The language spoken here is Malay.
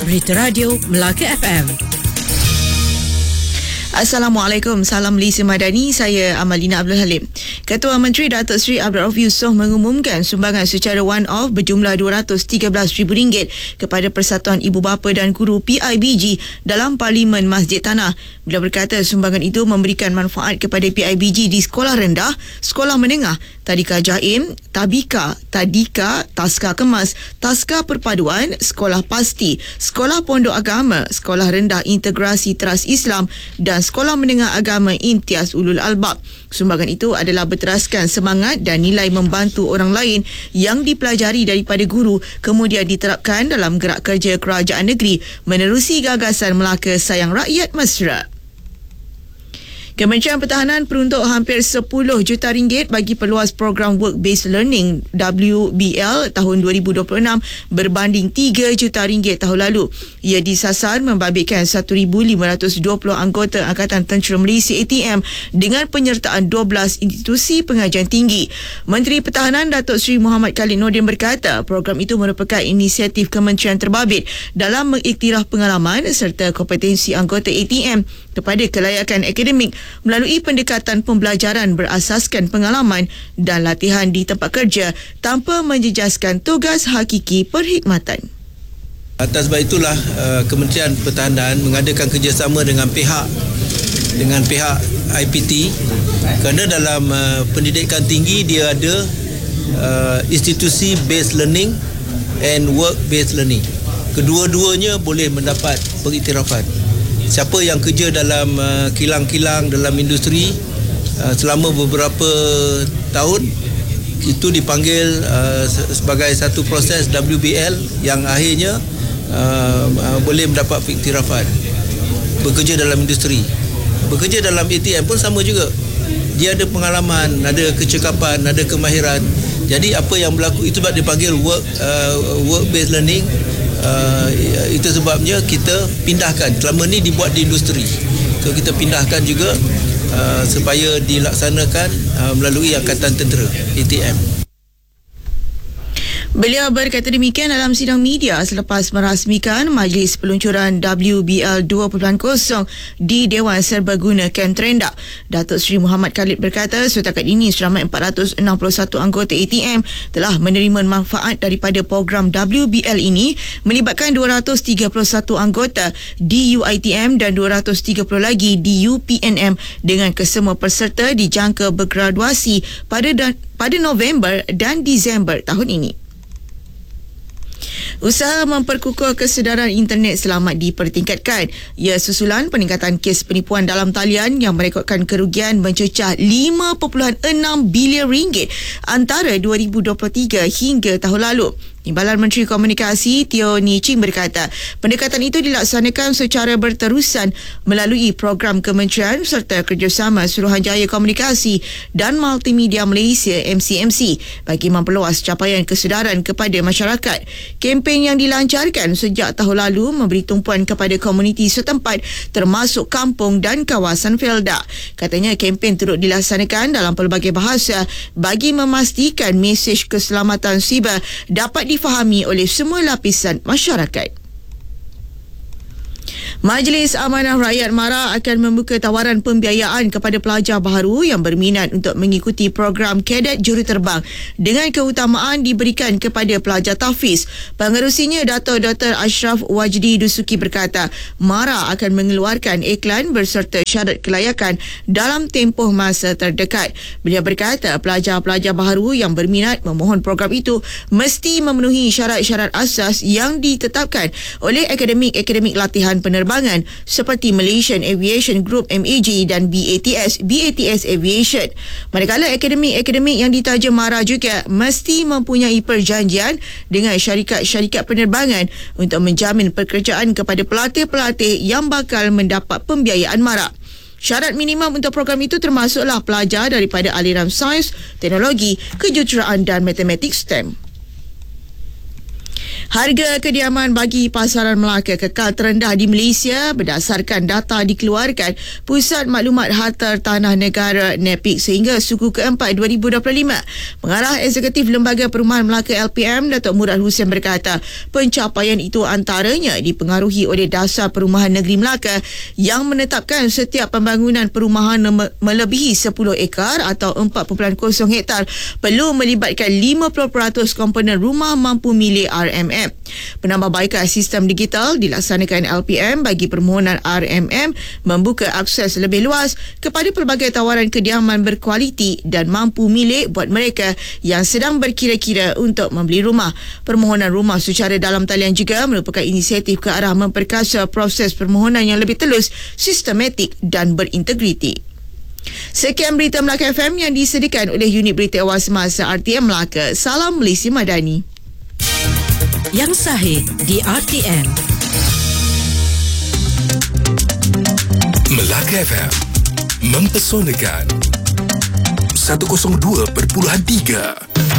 Berita Radio Melaka FM. Assalamualaikum, salam Malaysia Madani, saya Amalina Abdul Halim. Ketua Menteri Datuk Seri Abdul Rauf Yusof mengumumkan sumbangan secara one-off berjumlah RM213,000 kepada Persatuan Ibu Bapa dan Guru PIBG dalam Parlimen Masjid Tanah. Beliau berkata sumbangan itu memberikan manfaat kepada PIBG di sekolah rendah, sekolah menengah, Tadika Jaim, Tabika, Tadika, Taska Kemas, Taska Perpaduan, Sekolah Pasti, Sekolah Pondok Agama, Sekolah Rendah Integrasi Teras Islam dan Sekolah Menengah Agama Imtiaz Ulul Albab. Sumbangan itu adalah berteraskan semangat dan nilai membantu orang lain yang dipelajari daripada guru kemudian diterapkan dalam gerak kerja kerajaan negeri menerusi gagasan Melaka Sayang Rakyat Mesra. Kementerian Pertahanan peruntuk hampir RM10 juta bagi perluas program Work-Based Learning WBL tahun 2026 berbanding RM3 juta tahun lalu. Ia disasar membabitkan 1,520 anggota Angkatan Tentera Malaysia ATM dengan penyertaan 12 institusi pengajian tinggi. Menteri Pertahanan Datuk Seri Muhammad Khalid Nordin berkata program itu merupakan inisiatif kementerian terbabit dalam mengiktiraf pengalaman serta kompetensi anggota ATM kepada kelayakan akademik melalui pendekatan pembelajaran berasaskan pengalaman dan latihan di tempat kerja tanpa menjejaskan tugas hakiki perkhidmatan. Atas sebab itulah Kementerian Pertahanan mengadakan kerjasama dengan pihak IPT kerana dalam pendidikan tinggi dia ada institusi based learning and work based learning. Kedua-duanya boleh mendapat pengiktirafan. Siapa yang kerja dalam kilang-kilang dalam industri selama beberapa tahun itu dipanggil sebagai satu proses WBL yang akhirnya boleh mendapat pengiktirafan. Bekerja dalam industri, bekerja dalam ATM pun sama juga. Dia ada pengalaman, ada kecekapan, ada kemahiran. Jadi apa yang berlaku itu sebab dipanggil work based learning. Itu sebabnya kita pindahkan. Selama ni dibuat di industri, so kita pindahkan juga supaya dilaksanakan melalui Angkatan Tentera ATM. Beliau berkata demikian dalam sidang media selepas merasmikan Majlis Peluncuran WBL 2.0 di Dewan Serbaguna Kem Terendak. Datuk Seri Muhammad Khalid berkata setakat ini seramai 461 anggota ATM telah menerima manfaat daripada program WBL ini melibatkan 231 anggota di UiTM dan 230 lagi di UPNM dengan kesemua peserta dijangka bergraduasi pada November dan Disember tahun ini. Usaha memperkukuh kesedaran internet selamat dipertingkatkan. Ia susulan peningkatan kes penipuan dalam talian yang merekodkan kerugian mencecah RM5.6 bilion antara 2023 hingga tahun lalu. Timbalan Menteri Komunikasi Teo Ni Ching berkata, pendekatan itu dilaksanakan secara berterusan melalui program kementerian serta kerjasama Suruhanjaya Komunikasi dan Multimedia Malaysia MCMC bagi memperluas capaian kesedaran kepada masyarakat. Kempen yang dilancarkan sejak tahun lalu memberi tumpuan kepada komuniti setempat termasuk kampung dan kawasan Felda. Katanya kempen turut dilaksanakan dalam pelbagai bahasa bagi memastikan mesej keselamatan siber dapat difahami oleh semua lapisan masyarakat. Majlis Amanah Rakyat MARA akan membuka tawaran pembiayaan kepada pelajar baharu yang berminat untuk mengikuti program kadet juruterbang dengan keutamaan diberikan kepada pelajar tahfiz. Pengerusinya Dato' Dr. Ashraf Wajdi Dusuki berkata, MARA akan mengeluarkan iklan berserta syarat kelayakan dalam tempoh masa terdekat. Beliau berkata pelajar-pelajar baharu yang berminat memohon program itu mesti memenuhi syarat-syarat asas yang ditetapkan oleh akademik latihan penerbangan seperti Malaysian Aviation Group MAG dan BATS Aviation. Manakala akademik yang ditaja MARA juga mesti mempunyai perjanjian dengan syarikat-syarikat penerbangan untuk menjamin pekerjaan kepada pelatih-pelatih yang bakal mendapat pembiayaan MARA. Syarat minimum untuk program itu termasuklah pelajar daripada aliran sains, teknologi, kejuruteraan dan matematik STEM. Harga kediaman bagi pasaran Melaka kekal terendah di Malaysia berdasarkan data dikeluarkan Pusat Maklumat Harta Tanah Negara NEPIK sehingga suku keempat 2025. Pengarah Eksekutif Lembaga Perumahan Melaka LPM, Datuk Murad Hussein berkata, pencapaian itu antaranya dipengaruhi oleh Dasar Perumahan Negeri Melaka yang menetapkan setiap pembangunan perumahan melebihi 10 ekar atau 4.0 hektar perlu melibatkan 50% komponen rumah mampu milik RMM. Penambahbaikan sistem digital dilaksanakan LPM bagi permohonan RMM membuka akses lebih luas kepada pelbagai tawaran kediaman berkualiti dan mampu milik buat mereka yang sedang berkira-kira untuk membeli rumah. Permohonan rumah secara dalam talian juga merupakan inisiatif ke arah memperkasa proses permohonan yang lebih telus, sistematik dan berintegriti. Sekian berita Melaka FM yang disediakan oleh Unit Berita Awal Semasa RTM Melaka. Salam Malaysia Madani. Yang sahih di RTM. Melaka FM mempesonakan 102.3.